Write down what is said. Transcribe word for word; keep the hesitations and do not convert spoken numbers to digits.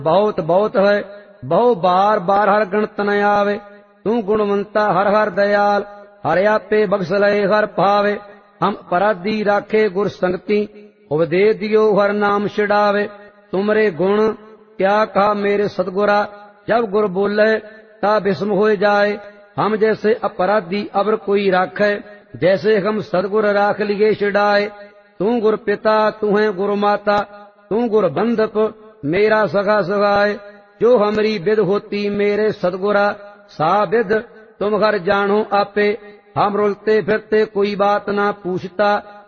बहुत बहुत है, बहु बार बार हर गणत न आवे। तू गुणवंता हर हर दयाल, हर आपे बख्श लए हर पावे। हम अपराधी राखे गुर संगति, उपदेश दियो हर नाम छिड़ावे। तुमरे गुण क्या कहा मेरे सतगुरा, जब गुर बोले ता विस्म हो जाए। हम जैसे अपराधी अबर कोई राखे, जैसे हम सदगुर राख लिए छिड़ाए। तू गुर पिता तू है गुरु माता, तू गुर बंधप मेरा सखा सगाए। जो हमरी विद होती मेरे सदगुरा, सा विद तुम घर जानो आपे। हम रुलते फिरते कोई बात ना पूछता,